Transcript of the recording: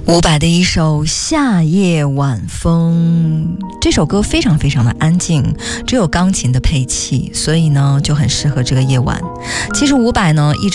伍佰的一首《夏夜晚风》，这首歌非常非常的安静，只有钢琴的配器，所以呢就很适合这个夜晚。其实伍佰呢一直